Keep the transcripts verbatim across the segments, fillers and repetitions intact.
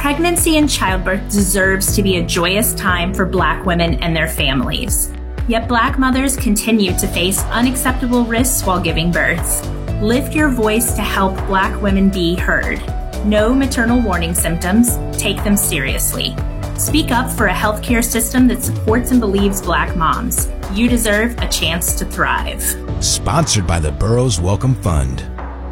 Pregnancy and childbirth deserves to be a joyous time for Black women and their families. Yet Black mothers continue to face unacceptable risks while giving birth. Lift your voice to help Black women be heard. Know maternal warning symptoms, take them seriously. Speak up for a healthcare system that supports and believes Black moms. You deserve a chance to thrive. Sponsored by the Burroughs Wellcome Fund.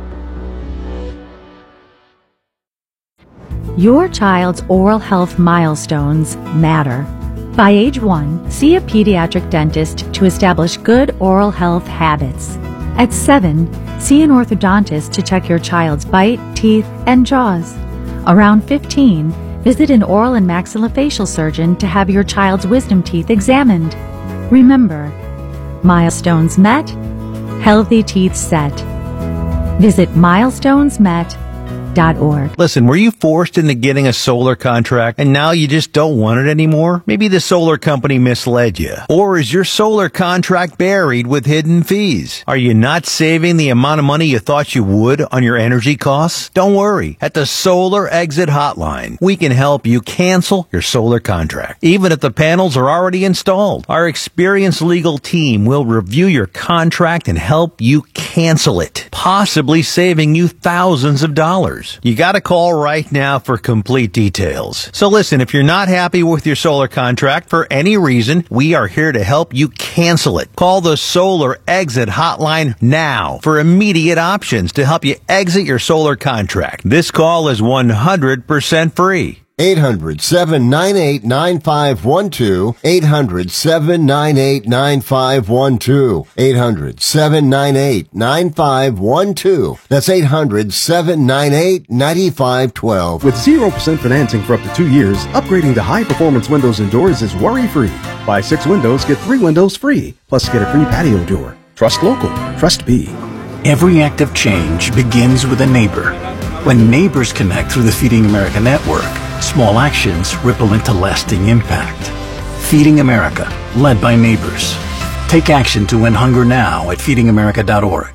Your child's oral health milestones matter. By age one, see a pediatric dentist to establish good oral health habits. At seven, see an orthodontist to check your child's bite, teeth, and jaws. Around fifteen, visit an oral and maxillofacial surgeon to have your child's wisdom teeth examined. Remember, milestones met, healthy teeth set. Visit milestones met dot org. Listen, were you forced into getting a solar contract and now you just don't want it anymore? Maybe the solar company misled you. Or is your solar contract buried with hidden fees? Are you not saving the amount of money you thought you would on your energy costs? Don't worry. At the Solar Exit Hotline, we can help you cancel your solar contract, even if the panels are already installed. Our experienced legal team will review your contract and help you cancel it, possibly saving you thousands of dollars. You got to call right now for complete details. So listen, if you're not happy with your solar contract for any reason, we are here to help you cancel it. Call the Solar Exit Hotline now for immediate options to help you exit your solar contract. This call is one hundred percent free. eight hundred, seven nine eight, nine five one two. eight hundred, seven nine eight, nine five one two. eight hundred, seven nine eight, nine five one two. That's eight hundred, seven nine eight, nine five one two. With zero percent financing for up to two years, upgrading to high-performance windows and doors is worry-free. Buy six windows, get three windows free. Plus, get a free patio door. Trust local. Trust B. Every act of change begins with a neighbor. When neighbors connect through the Feeding America network, small actions ripple into lasting impact. Feeding America, led by neighbors. Take action to end hunger now at feeding america dot org.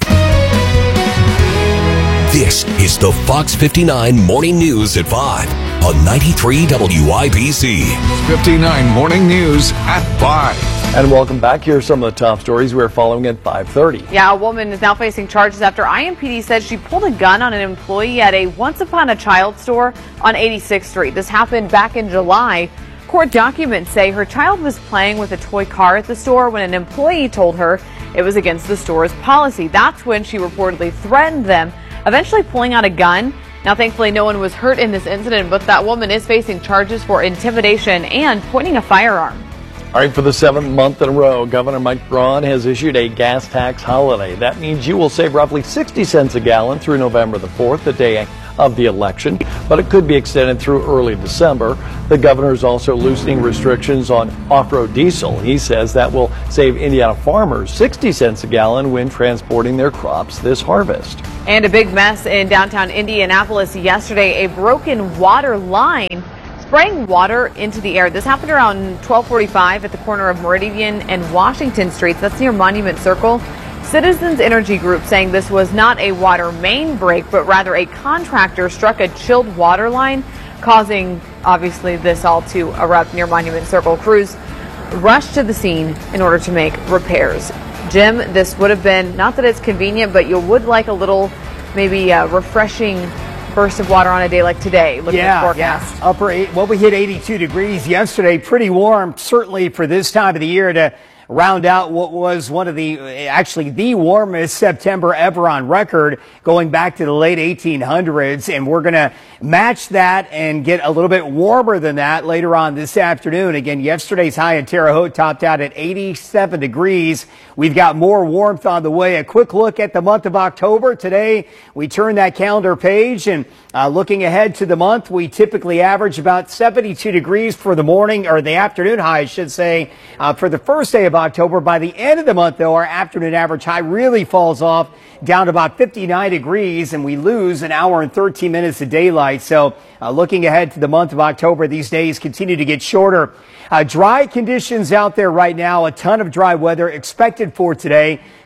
This is the Fox fifty-nine Morning News at five on ninety-three W I B C. fifty-nine Morning News at five. And welcome back. Here are some of the top stories we're following at five thirty. Yeah, a woman is now facing charges after I M P D says she pulled a gun on an employee at a Once Upon a Child store on eighty-sixth street. This happened back in July. Court documents say her child was playing with a toy car at the store when an employee told her it was against the store's policy. That's when she reportedly threatened them, eventually pulling out a gun. Now, thankfully, no one was hurt in this incident, but that woman is facing charges for intimidation and pointing a firearm. All right, for the seventh month in a row, Governor Mike Braun has issued a gas tax holiday. That means you will save roughly sixty cents a gallon through November the fourth, the day of the election, but it could be extended through early December. The governor is also loosening restrictions on off-road diesel. He says that will save Indiana farmers sixty cents a gallon when transporting their crops this harvest. And a big mess in downtown Indianapolis yesterday, a broken water line spraying water into the air. This happened around twelve forty-five at the corner of Meridian and Washington Streets. That's near Monument Circle. Citizens Energy Group saying this was not a water main break, but rather a contractor struck a chilled water line, causing obviously this all to erupt near Monument Circle. Crews rushed to the scene in order to make repairs. Jim, this would have been, not that it's convenient, but you would like a little maybe uh, refreshing burst of water on a day like today. Looking yeah, at the forecast. Yeah. Upper eight, well, we hit eighty-two degrees yesterday. Pretty warm, certainly for this time of the year to round out what was one of the, actually the warmest September ever on record, going back to the late eighteen hundreds. And we're going to match that and get a little bit warmer than that later on this afternoon. Again, yesterday's high in Terre Haute topped out at eighty-seven degrees. We've got more warmth on the way. A quick look at the month of October. Today, we turn that calendar page, and uh, looking ahead to the month, we typically average about seventy-two degrees for the morning, or the afternoon high, I should say, uh, for the first day of October. By the end of the month, though, our afternoon average high really falls off down to about fifty-nine degrees, and we lose an hour and thirteen minutes of daylight. So uh, looking ahead to the month of October, these days continue to get shorter. Uh, dry conditions out there right now, a ton of dry weather expected for today.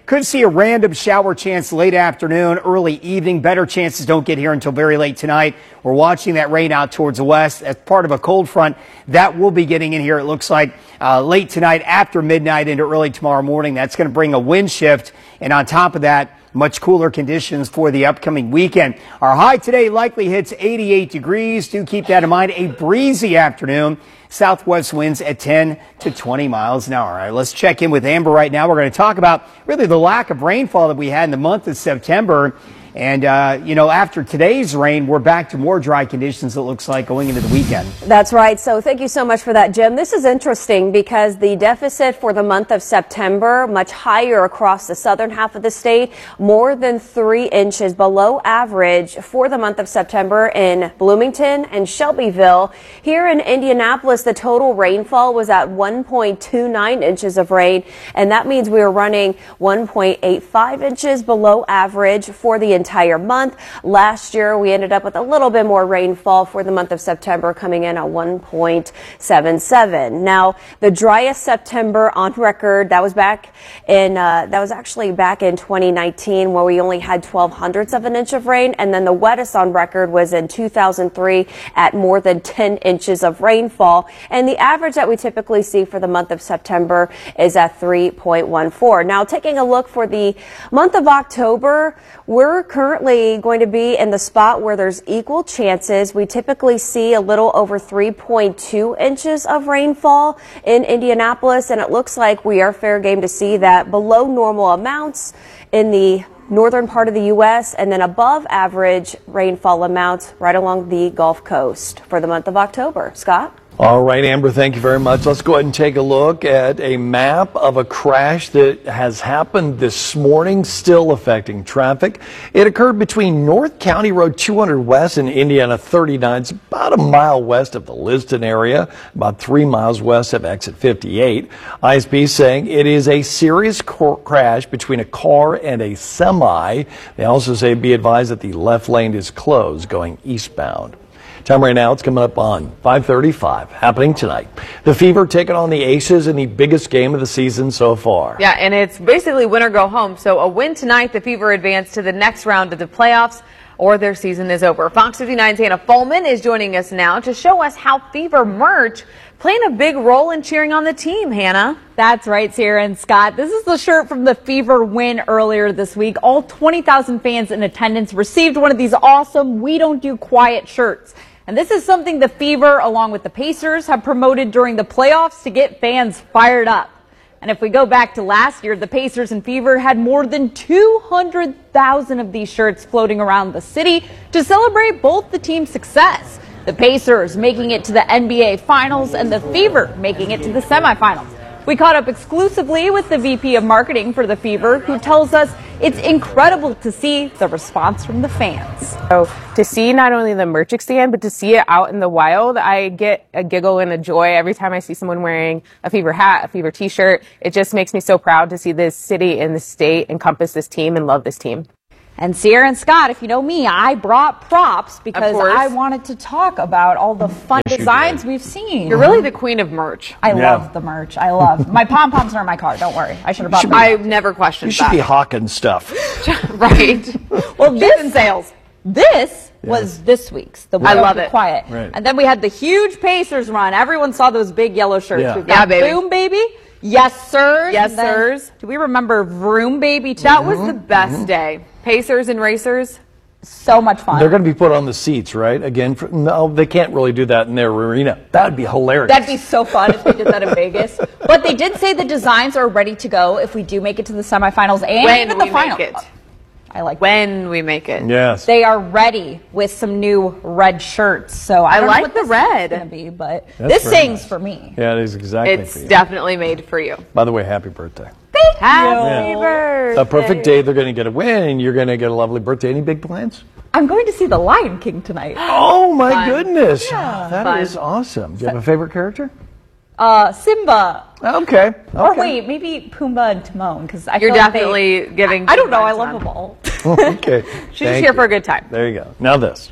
Could see a random shower chance late afternoon, early evening. Better chances don't get here until very late tonight. We're watching that rain out towards the west as part of a cold front that will be getting in here. It looks like uh, late tonight, after midnight into early tomorrow morning. That's going to bring a wind shift. And on top of that, much cooler conditions for the upcoming weekend. Our high today likely hits eighty-eight degrees. Do keep that in mind. A breezy afternoon. Southwest winds at ten to twenty miles an hour. All right, let's check in with Amber right now. We're going to talk about really the lack of rainfall that we had in the month of September. And, uh, you know, after today's rain, we're back to more dry conditions, it looks like, going into the weekend. That's right. So thank you so much for that, Jim. This is interesting because the deficit for the month of September, much higher across the southern half of the state, more than three inches below average for the month of September in Bloomington and Shelbyville. Here in Indianapolis, the total rainfall was at one point two nine inches of rain, and that means we were running one point eight five inches below average for the entire month. Last year, we ended up with a little bit more rainfall for the month of September, coming in at one point seven seven. Now, the driest September on record, that was back in, uh, that was actually back in twenty nineteen, where we only had twelve hundredths of an inch of rain. And then the wettest on record was in two thousand three at more than ten inches of rainfall. And the average that we typically see for the month of September is at three point one four. Now, taking a look for the month of October, we're currently going to be in the spot where there's equal chances. We typically see a little over three point two inches of rainfall in Indianapolis, and it looks like we are fair game to see that below normal amounts in the northern part of the U S and then above average rainfall amounts right along the Gulf Coast for the month of October. Scott? All right, Amber, thank you very much. Let's go ahead and take a look at a map of a crash that has happened this morning, still affecting traffic. It occurred between North County Road two hundred West and Indiana thirty-nine. It's about a mile west of the Liston area, about three miles west of exit fifty-eight. I S P saying it is a serious crash between a car and a semi. They also say be advised that the left lane is closed going eastbound. Time right now, it's coming up on five thirty-five, happening tonight. The Fever taking on the Aces in the biggest game of the season so far. Yeah, and it's basically win or go home. So a win tonight, the Fever advance to the next round of the playoffs, or their season is over. Fox fifty-nine's Hannah Fulman is joining us now to show us how Fever merch playing a big role in cheering on the team. Hannah? That's right, Sarah and Scott. This is the shirt from the Fever win earlier this week. All twenty thousand fans in attendance received one of these awesome We Don't Do Quiet shirts. And this is something the Fever, along with the Pacers, have promoted during the playoffs to get fans fired up. And if we go back to last year, the Pacers and Fever had more than two hundred thousand of these shirts floating around the city to celebrate both the team's success. The Pacers making it to the N B A Finals and the Fever making it to the semifinals. We caught up exclusively with the V P of Marketing for the Fever, who tells us it's incredible to see the response from the fans. So to see not only the merch stand, but to see it out in the wild, I get a giggle and a joy every time I see someone wearing a Fever hat, a Fever t-shirt. It just makes me so proud to see this city and the state encompass this team and love this team. And Sierra and Scott, if you know me, I brought props because I wanted to talk about all the fun yes, designs we've seen. You're really the queen of merch. I yeah. love the merch. I love my pom-poms are in my car. Don't worry. I should have brought them. I've never questioned that. You should that. be hawking stuff. Right. Well, this sales. This yeah. was this week's. The I love it. Quiet. Right. And then we had the huge Pacers run. Everyone saw those big yellow shirts. Yeah, We've got yeah baby. Boom Baby. Yes, sir. Yes, sirs. Do we remember Vroom Baby too? That was the best mm-hmm. day. Pacers and Racers. So much fun. They're going to be put on the seats, right? Again, for, no, they can't really do that in their arena. That would be hilarious. That'd be so fun if they did that in Vegas. But they did say the designs are ready to go if we do make it to the semifinals and when even we the final. Make it. I like when that. we make it. Yes. They are ready with some new red shirts. So I, I don't like know what the this red. Is gonna be, but That's this sings nice. for me. Yeah, it is exactly it's for you. definitely made for you. By the way, happy birthday. Thank happy you. birthday. A perfect day. They're going to get a win, and you're going to get a lovely birthday. Any big plans? I'm going to see The Lion King tonight. Oh, my Fun. goodness. Yeah. That Fun. is awesome. Do you have a favorite character? Uh, Simba. Okay. okay. Or wait, maybe Pumbaa and Timon, because I You're feel like definitely they, giving. I, I don't know. I love them all. Okay. She's just here for a good time. There you go. Now this.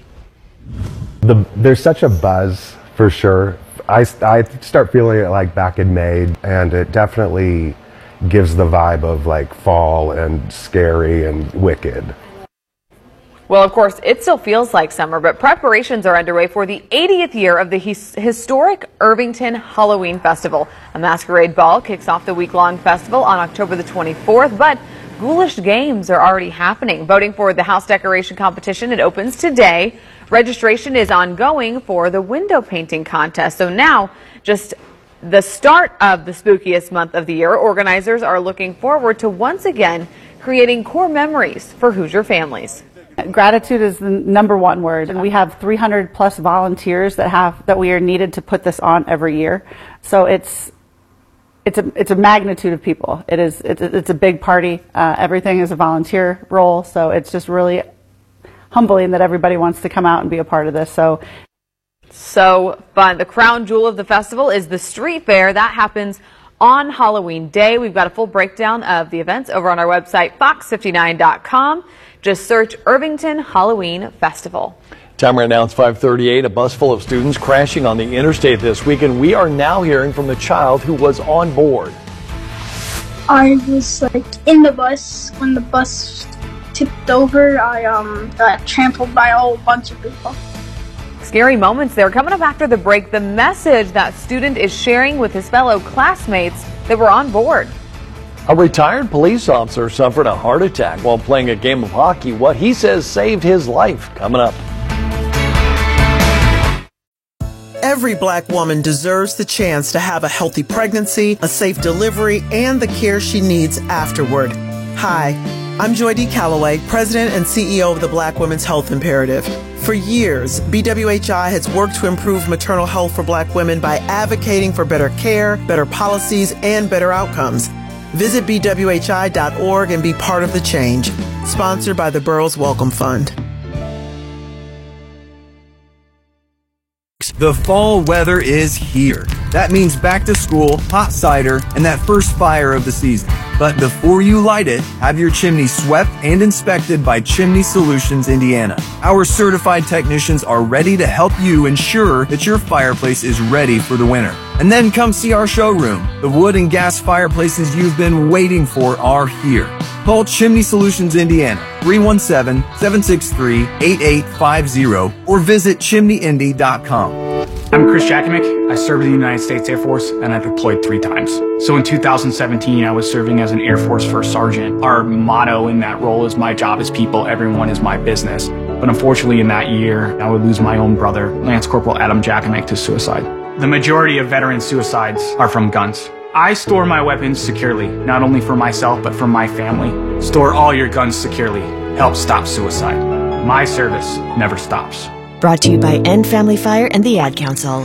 The, there's such a buzz for sure. I, I start feeling it like back in May, and it definitely gives the vibe of like fall and scary and wicked. Well, of course, it still feels like summer, but preparations are underway for the eightieth year of the his historic Irvington Halloween Festival. A masquerade ball kicks off the week-long festival on October the twenty-fourth, but ghoulish games are already happening. Voting for the house decoration competition, it opens today. Registration is ongoing for the window painting contest. So now, just the start of the spookiest month of the year, organizers are looking forward to once again creating core memories for Hoosier families. Gratitude is the number one word, and we have three hundred plus volunteers that have that we are needed to put this on every year. So it's it's a it's a magnitude of people. It is it's, it's a big party. Uh, everything is a volunteer role, so it's just really humbling that everybody wants to come out and be a part of this. So. So fun. The crown jewel of the festival is the street fair. That happens on Halloween Day. We've got a full breakdown of the events over on our website, fox fifty-nine dot com. Just search Irvington Halloween Festival. Time right now, it's five thirty-eight. A bus full of students crashing on the interstate this week, and we are now hearing from the child who was on board. I was like in the bus when the bus tipped over. I um got trampled by a whole bunch of people. Scary moments there. Coming up after the break, the message that student is sharing with his fellow classmates that were on board. A retired police officer suffered a heart attack while playing a game of hockey. What he says saved his life. Coming up. Every black woman deserves the chance to have a healthy pregnancy, a safe delivery, and the care she needs afterward. Hi, I'm Joy D. Calloway, President and C E O of the Black Women's Health Imperative. For years, B W H I has worked to improve maternal health for black women by advocating for better care, better policies, and better outcomes. Visit B W H I dot org and be part of the change. Sponsored by the Burroughs Welcome Fund. The fall weather is here. That means back to school, hot cider, and that first fire of the season. But before you light it, have your chimney swept and inspected by Chimney Solutions Indiana. Our certified technicians are ready to help you ensure that your fireplace is ready for the winter. And then come see our showroom. The wood and gas fireplaces you've been waiting for are here. Call Chimney Solutions Indiana, three one seven, seven six three, eight eight five zero, or visit chimney indy dot com. I'm Chris Jakimick. I served in the United States Air Force, and I deployed three times. So in two thousand seventeen, I was serving as an Air Force First Sergeant. Our motto in that role is, my job is people, everyone is my business. But unfortunately in that year, I would lose my own brother, Lance Corporal Adam Jakimick, to suicide. The majority of veteran suicides are from guns. I store my weapons securely, not only for myself, but for my family. Store all your guns securely. Help stop suicide. My service never stops. Brought to you by End Family Fire and the Ad Council.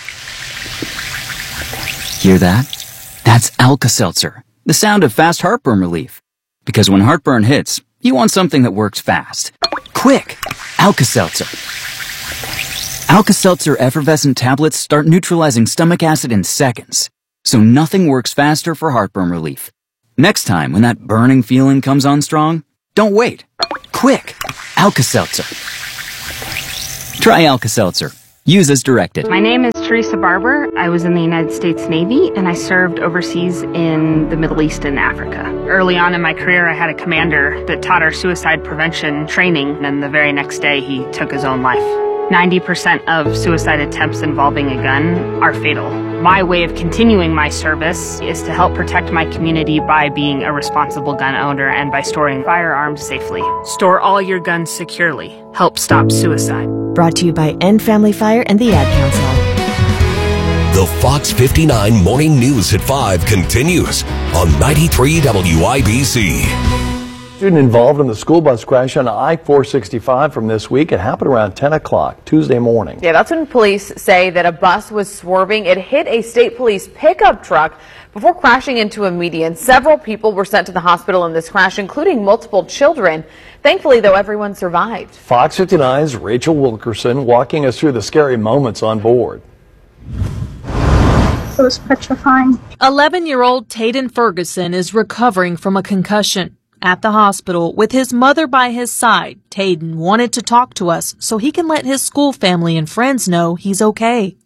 Hear that? That's Alka-Seltzer, the sound of fast heartburn relief. Because when heartburn hits, you want something that works fast. Quick! Alka-Seltzer. Alka-Seltzer effervescent tablets start neutralizing stomach acid in seconds. So nothing works faster for heartburn relief. Next time when that burning feeling comes on strong, don't wait. Quick! Alka-Seltzer. Try Alka-Seltzer. Use as directed. My name is Teresa Barber. I was in the United States Navy and I served overseas in the Middle East and Africa. Early on in my career, I had a commander that taught our suicide prevention training, and the very next day he took his own life. ninety percent of suicide attempts involving a gun are fatal. My way of continuing my service is to help protect my community by being a responsible gun owner and by storing firearms safely. Store all your guns securely. Help stop suicide. Brought to you by End Family Fire and the Ad Council. The Fox fifty-nine Morning News at five continues on ninety-three W I B C. Student involved in the school bus crash on I four sixty-five from this week. It happened around ten o'clock Tuesday morning. Yeah, that's when police say that a bus was swerving. It hit a state police pickup truck before crashing into a median. Several people were sent to the hospital in this crash, including multiple children. Thankfully, though, everyone survived. Fox fifty-nine's Rachel Wilkerson walking us through the scary moments on board. It was petrifying. eleven-year-old Tayden Ferguson is recovering from a concussion. At the hospital, with his mother by his side, Tayden wanted to talk to us so he can let his school family and friends know he's okay.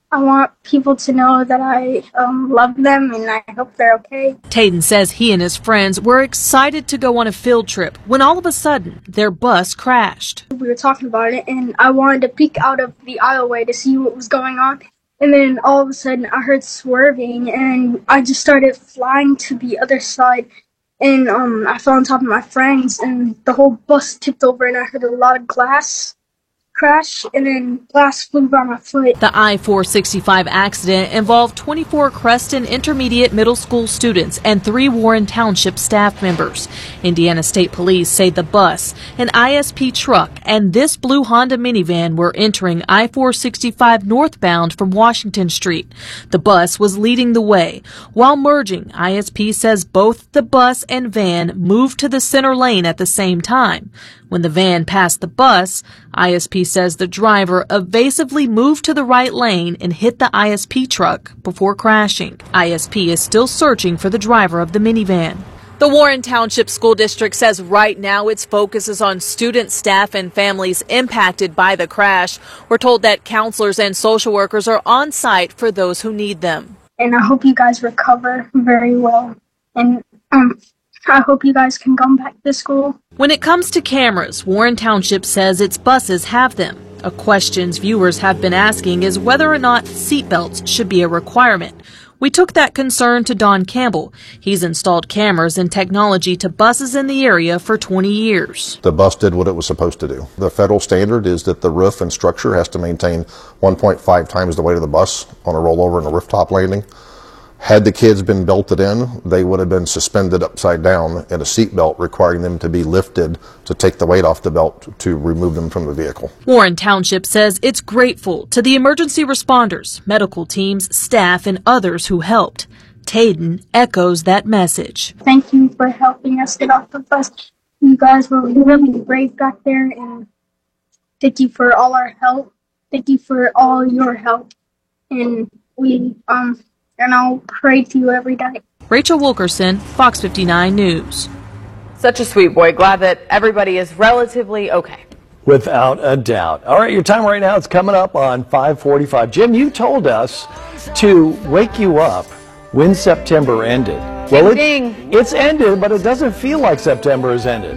I want people to know that I um, love them and I hope they're okay. Tayden says he and his friends were excited to go on a field trip when all of a sudden their bus crashed. We were talking about it and I wanted to peek out of the aisleway to see what was going on. And then all of a sudden I heard swerving and I just started flying to the other side. And um, I fell on top of my friends and the whole bus tipped over and I heard a lot of glass crash, and then glass flew by my foot. The I four sixty-five accident involved twenty-four Creston Intermediate Middle School students and three Warren Township staff members. Indiana State Police say the bus, an I S P truck, and this blue Honda minivan were entering I four sixty-five northbound from Washington Street. The bus was leading the way. While merging, I S P says both the bus and van moved to the center lane at the same time. When the van passed the bus, I S P says the driver evasively moved to the right lane and hit the I S P truck before crashing. I S P is still searching for the driver of the minivan. The Warren Township School District says right now its focus is on students, staff, and families impacted by the crash. We're told that counselors and social workers are on site for those who need them. And I hope you guys recover very well. And um, I hope you guys can come back to school. When it comes to cameras, Warren Township says its buses have them. A question viewers have been asking is whether or not seatbelts should be a requirement. We took that concern to Don Campbell. He's installed cameras and technology to buses in the area for twenty years. The bus did what it was supposed to do. The federal standard is that the roof and structure has to maintain one point five times the weight of the bus on a rollover and a rooftop landing. Had the kids been belted in, they would have been suspended upside down in a seat belt, requiring them to be lifted to take the weight off the belt to remove them from the vehicle. Warren Township says it's grateful to the emergency responders, medical teams, staff, and others who helped. Tayden echoes that message. Thank you for helping us get off the bus. You guys were really brave back there, and thank you for all our help. Thank you for all your help. And we, um, and I'll pray to you every day. Rachel Wilkerson, Fox fifty-nine News. Such a sweet boy. Glad that everybody is relatively okay. Without a doubt. All right, your time right now is coming up on five forty-five. Jim, you told us to wake you up when September ended. Well, Ding, it, it's ended, but it doesn't feel like September has ended.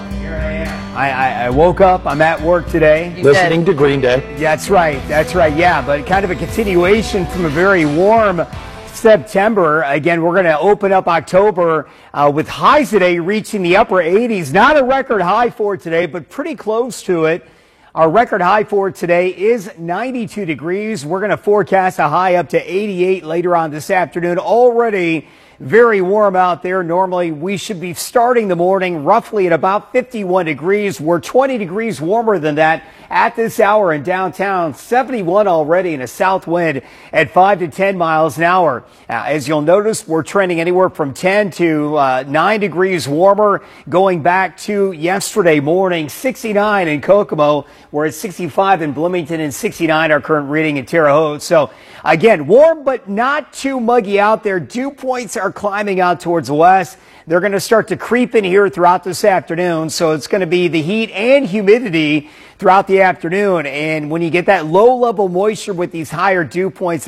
I, I, I woke up, I'm at work today. You Listening did. to Green Day. That's right, that's right, yeah, but kind of a continuation from a very warm September. Again, we're going to open up October uh, with highs today reaching the upper eighties. Not a record high for today, but pretty close to it. Our record high for today is ninety-two degrees. We're going to forecast a high up to eighty-eight later on this afternoon. Already very warm out there. Normally, we should be starting the morning roughly at about fifty-one degrees. We're twenty degrees warmer than that at this hour in downtown. seventy-one already, and a south wind at five to ten miles an hour. Uh, as you'll notice, we're trending anywhere from ten to uh, nine degrees warmer going back to yesterday morning. sixty-nine in Kokomo. We're at sixty-five in Bloomington and sixty-nine our current reading in Terre Haute. So again, warm but not too muggy out there. Dew points are climbing out towards the west. They're going to start to creep in here throughout this afternoon. So it's going to be the heat and humidity throughout the afternoon. And when you get that low level moisture with these higher dew points,